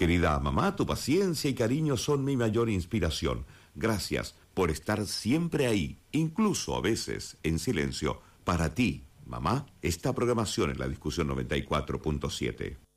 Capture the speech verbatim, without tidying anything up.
Querida mamá, tu paciencia y cariño son mi mayor inspiración. Gracias por estar siempre ahí, incluso a veces en silencio. Para ti, mamá, esta programación en la discusión noventa y cuatro punto siete.